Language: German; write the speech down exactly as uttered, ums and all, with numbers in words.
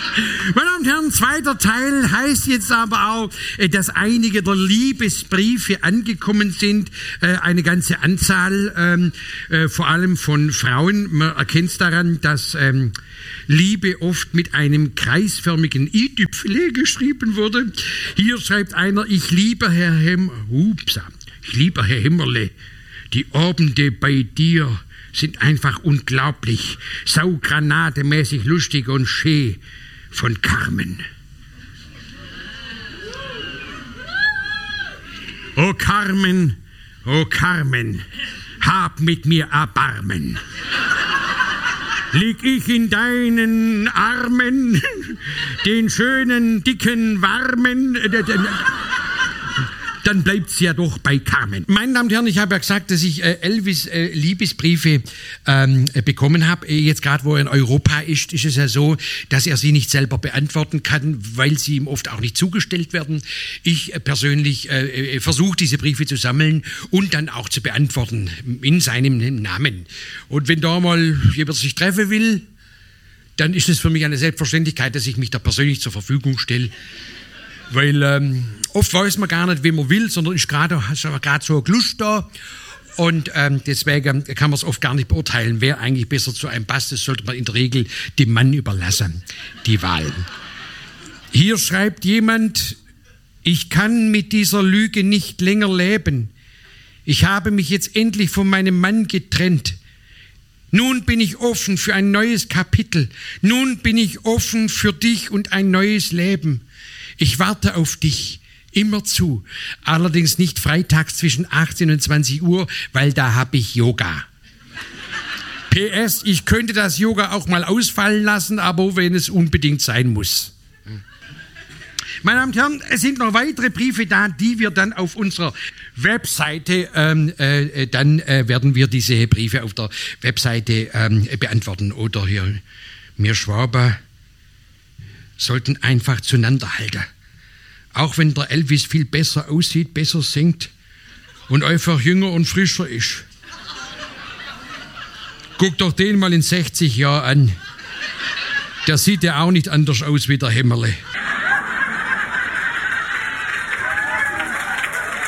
Meine Damen und Herren, zweiter Teil heißt jetzt aber auch, dass einige der Liebesbriefe angekommen sind, eine ganze Anzahl, vor allem von Frauen. Man erkennt es daran, dass Liebe oft mit einem kreisförmigen i-Tüpfele geschrieben wurde. Hier schreibt einer, ich liebe Herr Hem, Upsa, ich liebe Herr Hemmerle, die Abende bei dir sind einfach unglaublich, saugranatemäßig lustig und schön. Von Carmen. O Carmen, o Carmen, hab mit mir Erbarmen. Lieg ich in deinen Armen, den schönen, dicken, warmen, dann bleibt's ja doch bei Carmen. Meine Damen und Herren, ich habe ja gesagt, dass ich äh, Elvis äh, Liebesbriefe ähm, bekommen habe. Jetzt gerade, wo er in Europa ist, ist es ja so, dass er sie nicht selber beantworten kann, weil sie ihm oft auch nicht zugestellt werden. Ich äh, persönlich äh, versuche, diese Briefe zu sammeln und dann auch zu beantworten in seinem Namen. Und wenn da mal jemand sich treffen will, dann ist es für mich eine Selbstverständlichkeit, dass ich mich da persönlich zur Verfügung stelle. Weil ähm, oft weiß man gar nicht, wie man will, sondern ist gerade so eine Lust da. Und ähm, deswegen kann man es oft gar nicht beurteilen, wer eigentlich besser zu einem passt. Das sollte man in der Regel dem Mann überlassen, die Wahl. Hier schreibt jemand, ich kann mit dieser Lüge nicht länger leben. Ich habe mich jetzt endlich von meinem Mann getrennt. Nun bin ich offen für ein neues Kapitel. Nun bin ich offen für dich und ein neues Leben. Ich warte auf dich, immer zu. Allerdings nicht freitags zwischen achtzehn und zwanzig Uhr, weil da habe ich Yoga. P S, ich könnte das Yoga auch mal ausfallen lassen, aber wenn es unbedingt sein muss. Meine Damen und Herren, es sind noch weitere Briefe da, die wir dann auf unserer Webseite, ähm, äh, dann äh, werden wir diese Briefe auf der Webseite ähm, beantworten. Oder hier, wir Schwaber sollten einfach zueinander halten. Auch wenn der Elvis viel besser aussieht, besser singt und einfach jünger und frischer ist. Guck doch den mal in sechzig Jahren an. Der sieht ja auch nicht anders aus wie der Hemmerle.